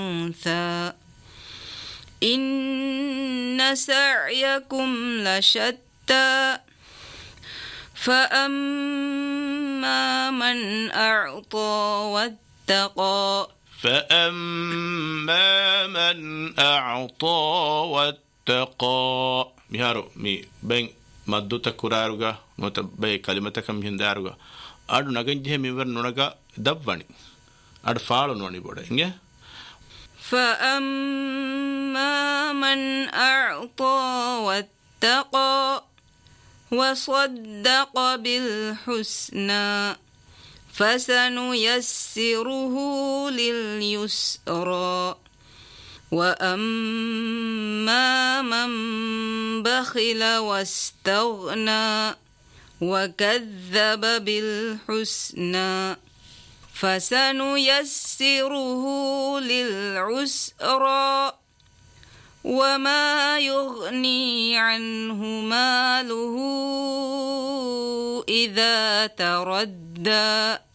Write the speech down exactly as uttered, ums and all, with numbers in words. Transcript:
أنثى إن سعيكم لشتى فأما من أعطى واتقى فأما من أعطى واتقى ميهارو مي بين مدوتا كراروغا نوتا بي كلمتكم هنداروغا أدو نغنجه ميور نونغا دبواني أدو فالو نوني بودا إنجه فأما من أعطى واتقى وصدق بالحسنى فسنيسره لليسرى وأما من بخل واستغنى وكذب بالحسنى فسنيسره للعسرى وما يغني عنه ماله إذا تردى